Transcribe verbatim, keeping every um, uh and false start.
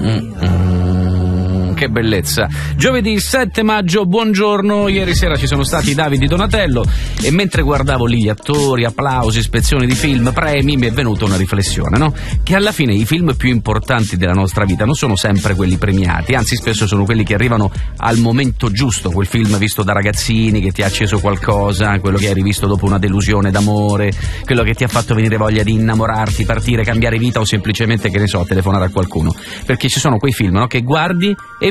Mm, mm, che bellezza. Giovedì sette maggio, buongiorno. Ieri sera ci sono stati Davide Donatello e mentre guardavo lì gli attori, applausi, ispezioni di film, premi, mi è venuta una riflessione, no? Che alla fine i film più importanti della nostra vita non sono sempre quelli premiati, anzi spesso sono quelli che arrivano al momento giusto, quel film visto da ragazzini che ti ha acceso qualcosa, quello che hai rivisto dopo una delusione d'amore, quello che ti ha fatto venire voglia di innamorarti, partire, cambiare vita o semplicemente, che ne so, telefonare a qualcuno. Perché ci sono quei film, no, che guardi e